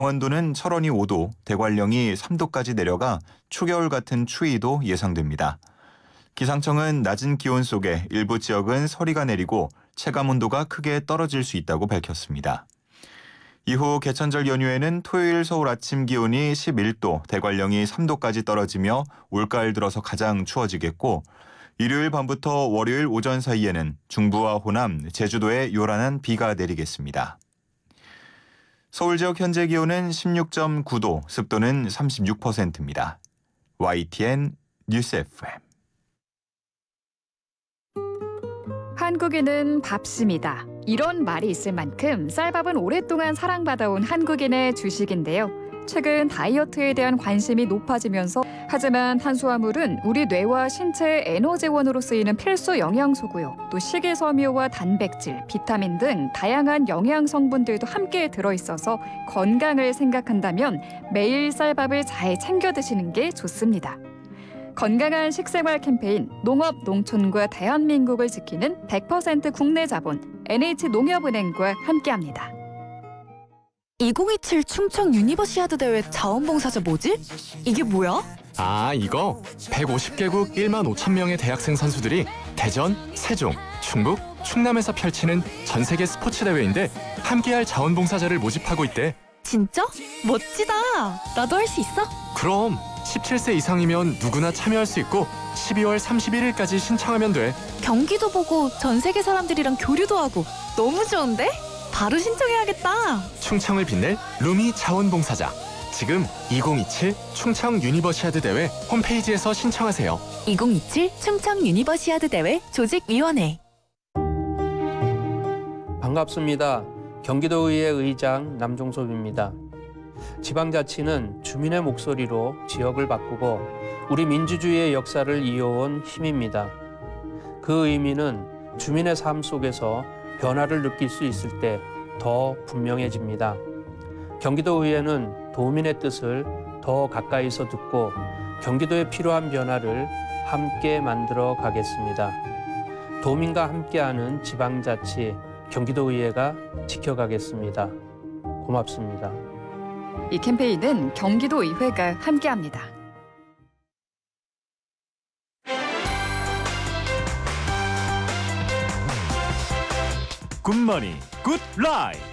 강원도는 철원이 5도, 대관령이 3도까지 내려가 초겨울 같은 추위도 예상됩니다. 기상청은 낮은 기온 속에 일부 지역은 서리가 내리고 체감온도가 크게 떨어질 수 있다고 밝혔습니다. 이후 개천절 연휴에는 토요일 서울 아침 기온이 11도, 대관령이 3도까지 떨어지며 올가을 들어서 가장 추워지겠고, 일요일 밤부터 월요일 오전 사이에는 중부와 호남, 제주도에 요란한 비가 내리겠습니다. 서울 지역 현재 기온은 16.9도, 습도는 36%입니다. YTN 뉴스 FM. 한국인은 밥심이다. 이런 말이 있을 만큼 쌀밥은 오랫동안 사랑받아온 한국인의 주식인데요. 최근 다이어트에 대한 관심이 높아지면서 하지만 탄수화물은 우리 뇌와 신체의 에너지원으로 쓰이는 필수 영양소고요. 또 식이섬유와 단백질, 비타민 등 다양한 영양 성분들도 함께 들어있어서 건강을 생각한다면 매일 쌀밥을 잘 챙겨 드시는 게 좋습니다. 건강한 식생활 캠페인 농업 농촌과 대한민국을 지키는 100% 국내 자본 NH농협은행과 함께합니다. 2027 충청 유니버시아드 대회 자원봉사자 뭐지? 이게 뭐야? 아, 이거 150개국 1만 5천 명의 대학생 선수들이 대전, 세종, 충북, 충남에서 펼치는 전 세계 스포츠 대회인데 함께할 자원봉사자를 모집하고 있대. 진짜? 멋지다. 나도 할 수 있어? 그럼 17세 이상이면 누구나 참여할 수 있고 12월 31일까지 신청하면 돼. 경기도 보고 전 세계 사람들이랑 교류도 하고 너무 좋은데? 바로 신청해야겠다. 충청을 빛낼 루미 자원봉사자. 지금 2027 충청 유니버시아드 대회 홈페이지에서 신청하세요. 2027 충청 유니버시아드 대회 조직위원회. 반갑습니다. 경기도의회 의장 남종섭입니다. 지방자치는 주민의 목소리로 지역을 바꾸고 우리 민주주의의 역사를 이어온 힘입니다. 그 의미는 주민의 삶 속에서 변화를 느낄 수 있을 때 더 분명해집니다. 경기도의회는 도민의 뜻을 더 가까이서 듣고 경기도에 필요한 변화를 함께 만들어 가겠습니다. 도민과 함께하는 지방자치 경기도의회가 지켜가겠습니다. 고맙습니다. 이 캠페인은 경기도의회가 함께합니다. 굿모닝 굿라이프.